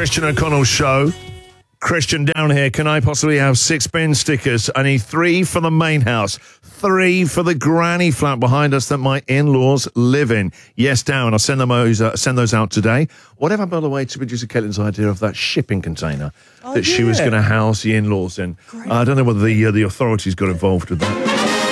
Christian O'Connell Show. Christian down here. Can I possibly have 6 bin stickers? I need 3 for the main house, 3 for the granny flat behind us that my in-laws live in. Yes, down. I'll send those out today. Whatever, by the way, to producer Caitlin's idea of that shipping container that she was going to house the in-laws in. I don't know whether the authorities got involved with that.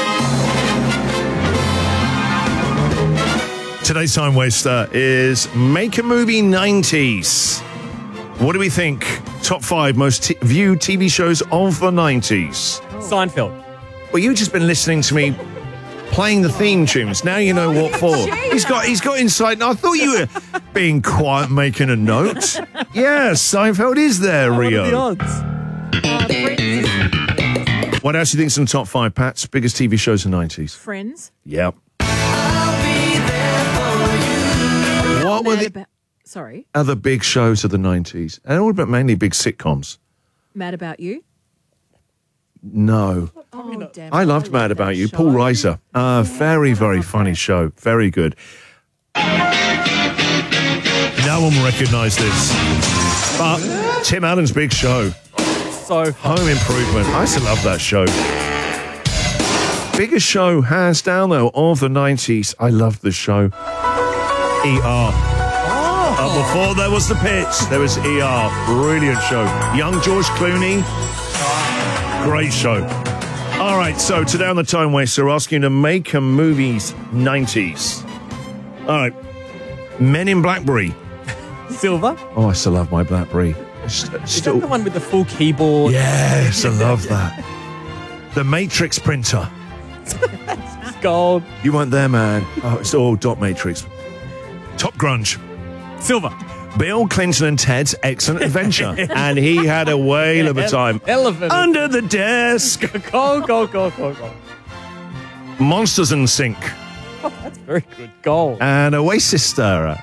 Today's time waster is Make a Movie 90s. What do we think? Top 5 most viewed TV shows of the 90s. Seinfeld. Well, you've just been listening to me playing the theme tunes. Now you know what for. He's got insight. I thought you were being quiet, making a note. Yeah, Seinfeld is there, Rio. What are the odds? What else do you think's in the top 5, Pats? Biggest TV shows in the 90s? Friends. Yep. What were the other big shows of the 90s? And all about mainly big sitcoms. Mad About You? No. Oh, damn. I loved Mad About You. Paul Reiser. Very, very funny show. Very good. No one will recognise this. But Tim Allen's big show. So fun. Home Improvement. I used to love that show. Biggest show, hands down, though, of the 90s. I loved the show. ER. Before there was The Pitch, there was ER. Brilliant show. Young George Clooney. Great show. All right, so today on the Time Waster, we're asking you to make a movie's 90s. All right. Men in Blackberry. Silver. Oh, I still love my Blackberry. Is that the one with the full keyboard? Yes, I love that. The Matrix printer. It's gold. You weren't there, man. Oh, it's all dot matrix. Top Grunge. Silver. Bill Clinton and Ted's Excellent Adventure. And he had a whale of a time. Elephant. Under the desk. Gold. Monsters and Sync. Oh, that's very good. Gold. And Oasis Stirrer.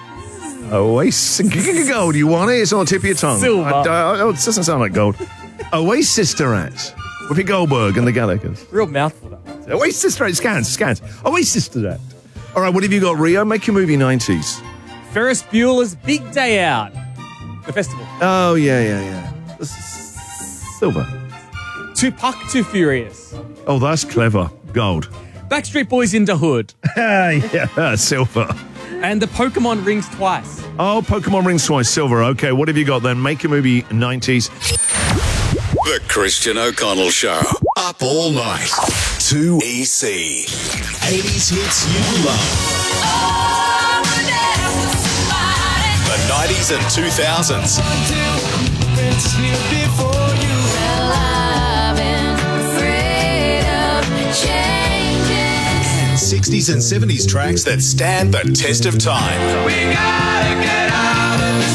Oasis Gold. You want it? It's on the tip of your tongue. Silver. It doesn't sound like gold. Oasis Sisterette. Whoopi Goldberg and the Gallagher's. Real mouthful. That. Oasis Sisterette. Scans. Oasis Sisterette. All right, what have you got, Rio? Make your movie 90s. Ferris Bueller's Big Day Out. The festival. Oh, yeah. Silver. Tupac Too Furious. Oh, that's clever. Gold. Backstreet Boys in the Hood. Yeah, silver. And the Pokemon Rings Twice. Oh, Pokemon Rings Twice, silver. Okay, what have you got then? Make a movie 90s. The Christian O'Connell Show. Up all night. 2EC. 80s hits you love. The 90s and 2000s. 60s and 70s tracks that stand the test of time. We gotta get out of this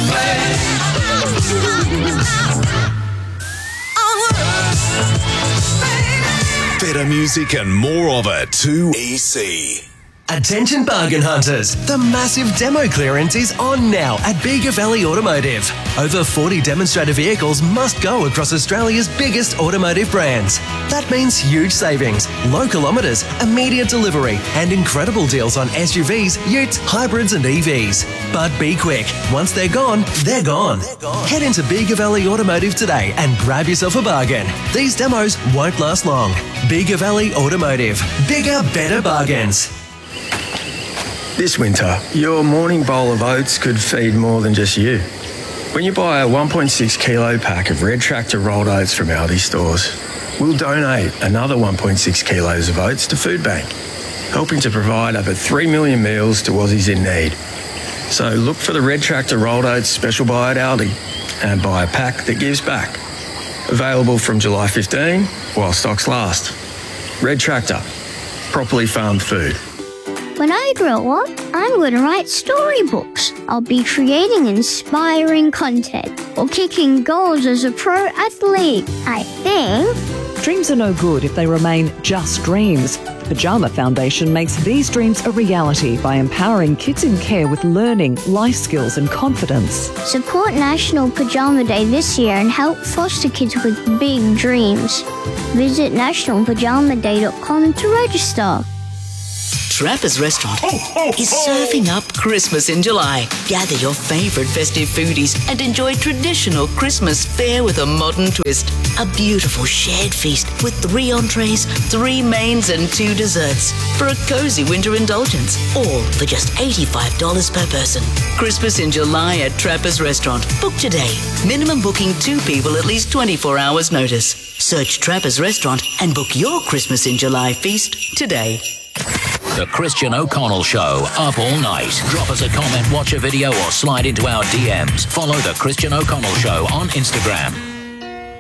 place. Better music and more of it. 2EC. Attention bargain hunters, the massive demo clearance is on now at Bega Valley Automotive. Over 40 demonstrator vehicles must go across Australia's biggest automotive brands. That means huge savings, low kilometres, immediate delivery and incredible deals on SUVs, utes, hybrids and EVs. But be quick, once they're gone, they're gone. Head into Bega Valley Automotive today and grab yourself a bargain. These demos won't last long. Bega Valley Automotive. Bigger, better bargains. This winter, your morning bowl of oats could feed more than just you. When you buy a 1.6 kilo pack of Red Tractor rolled oats from Aldi stores, we'll donate another 1.6 kilos of oats to Food Bank, helping to provide over 3 million meals to Aussies in need. So look for the Red Tractor rolled oats special buy at Aldi and buy a pack that gives back. Available from July 15 while stocks last. Red Tractor, properly farmed food. When I grow up, I'm going to write storybooks. I'll be creating inspiring content or kicking goals as a pro athlete, I think. Dreams are no good if they remain just dreams. Pajama Foundation makes these dreams a reality by empowering kids in care with learning, life skills and confidence. Support National Pajama Day this year and help foster kids with big dreams. Visit nationalpajamaday.com to register. Trappers Restaurant is serving up Christmas in July. Gather your favourite festive foodies and enjoy traditional Christmas fare with a modern twist. A beautiful shared feast with 3 entrees, 3 mains and 2 desserts for a cosy winter indulgence, all for just $85 per person. Christmas in July at Trappers Restaurant. Book today. Minimum booking 2 people at least 24 hours notice. Search Trappers Restaurant and book your Christmas in July feast today. The Christian O'Connell Show, up all night. Drop us a comment, watch a video, or slide into our DMs. Follow The Christian O'Connell Show on Instagram.